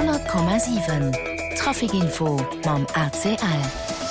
100,7 Trafikinfo mam ACL.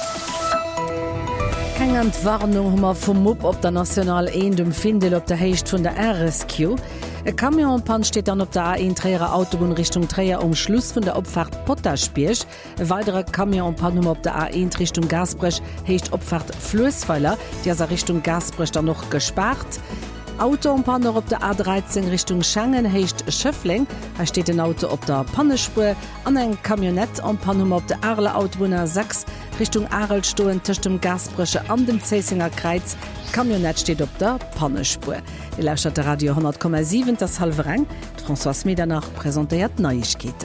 Hängend Warnung hummer vum Mupp op der National 1 dem Findel op der Heicht vun der RSQ. E Kamionpan steht dann op der A1-Träger Autobahn Richtung Träger Schluss vun der Opfahrt Potterspierch. E weitere Kamionpan op der A1 Richtung Gasbrech heicht Opfahrt Flößweiler, die as Richtung Gasbrech dann noch gespart. Autopan op der A13 Richtung Schengen heicht Schöffling, er steht ein Auto op der Pannespur, an eng Kamionett an Panum op der Arle Autobahn 6 Richtung Arlstoen tisch dem Gasbrüche an dem Zesinger Kreuz. Kamionett steht op der Pannespur. Die lauscht der Radio 100,7 das halbe Rang. François Medernach präsentiert Neuigkeiten.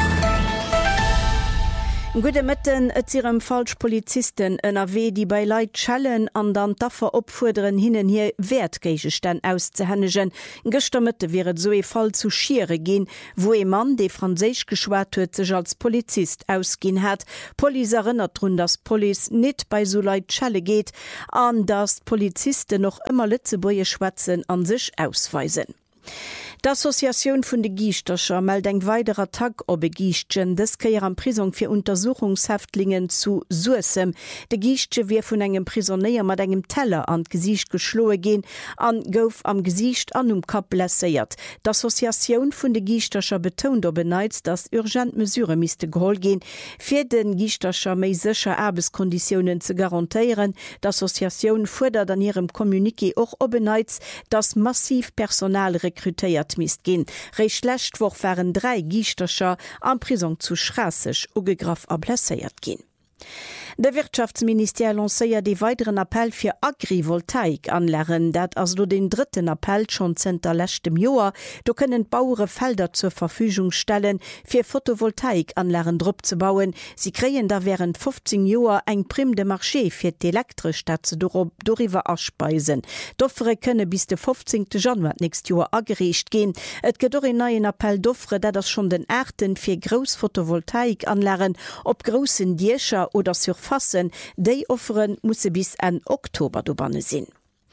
Gute Mitten et ihrem Falschpolizisten NRW, die bei Leiit schellen an dann daffer opfuderen hinnen hier Wertgegenstände auszuhännigen. Gestern wäret so e Fall zu Schiere gehen, wo e Mann, der Französisch geschwärzt hat, sich als Polizist ausgehen hat. Police erinnert daran, dass Police nicht bei so Leiit schelle geht, an dass Polizisten noch immer Lützeburger schwätzen an sich ausweisen. D'Assoziation vun de Giichtercher meldt eng weiterer Tag op e Giichtchen des kreier an Prisung fir Untersuchungshäftlingen zu Suessem. De Giichtche wie vun engem Prisonnéier mat engem Teller an Gesicht geschloe gin, an gouf am Gesicht an Kap blesséiert. D'Assoziation vun de Giichtercher betont beneiz, dass urgent Mesure miste geholt gin, fir den Giichtercher méi secher Erbeskonditionen ze garantiieren. D'Assoziation fordert an ihrem Kommuniqué och beneiz, dass massiv Personal rekrutéiert mist gin. Recht schlecht woch waren 3 Giichtercher an Prisung zu Schrassech ugegraf a blesséiert gin. Der Wirtschaftsminister lancéiert die weiteren Appell für Agrivoltaik anlernen, dat as du den dritten Appell schon zenter lechtem Joar. Du können Bauere Felder zur Verfügung stellen, für Photovoltaik anlernen Druck zu bauen. Sie kreen da während 15 Joar eng Prim de Marché für die elektrisch Städte darüber ausspeisen. Doffere könne bis der 15. Januar nächstes Jahr angereicht gehen. Et geht auch in neuen Appell Doffere, da das schon den ersten für Großphotovoltaik anlernen, ob großen Dierscher oder Surfassen, déi offeren musse bis en Oktober dobanne sinn.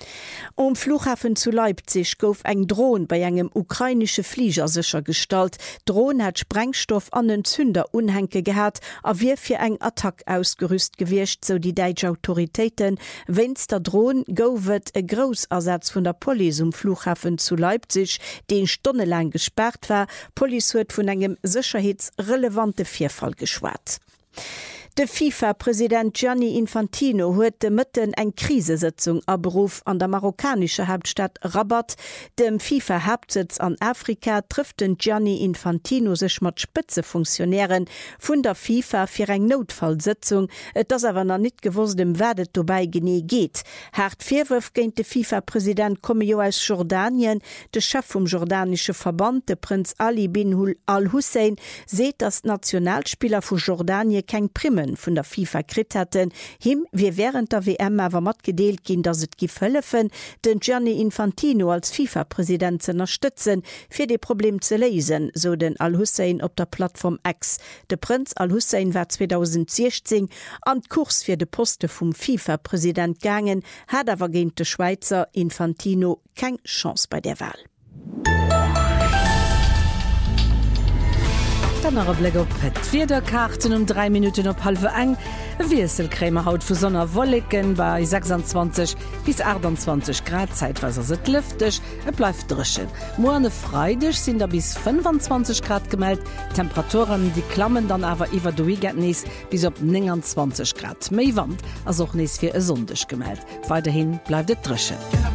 Flughafen zu Leipzig gouf eng Drohn bei engem ukrainische Flieger sicher gestalt. Drohn hat Sprengstoff an den Zünder unhenke gehabt, a wie fir eng Attack ausgerüst gewircht, so die deutsche Autoritäten. Wenns der Drohn gouft e Grossersatz vun der Polizei Flughafen zu Leipzig, den stundenlang gesperrt war. Polizei huet vun engem sicherheitsrelevante Vorfall geschwat. Der FIFA-Präsident Gianni Infantino huet de Mëtten eng Krisesitzung aberuf an der marokkanische Hauptstadt Rabat. Dem FIFA-Hauptsitz an Afrika trifft den Gianni Infantino sech mat Spitzefunktionären vun der FIFA fir eng Notfallsitzung, das awer noch net gewusst dem werdet dobei gene geht. Hart Vorwurf géint de FIFA-Präsident komme jo aus Jordanien. De Chef vom jordanische Verband, de Prinz Ali bin al-Hussein, seht, dass Nationalspieler vu Jordanien kein Primme von der FIFA krit hatten. Him wie während der WM awer mat gedeelt gin, dass het gifëllefen, den Gianni Infantino als FIFA-Präsident zu unterstützen, fir de Problem zu lesen, so den Al-Hussein op der Plattform X. De Prinz Al-Hussein war 2016 an Kurs fir de Poste vum FIFA-Präsident gangen, hat awer géint de Schweizer Infantino kein Chance bei der Wahl. Dann Blick op Vier Karten 3 Minuten op halbe eng. Wieselkrämer haut vu Sonner Wolliken bei 26 bis 28 Grad zeitweise se lüftig, bleif drschen. Morne Freitag sind da bis 25 Grad gemeldet. Temperaturen die klammen dann aber iwwer du nees bis op 29 Grad. Mei Wand as auch nees fir e sonndech gemeldet. Weiterhin bleibt et drschen.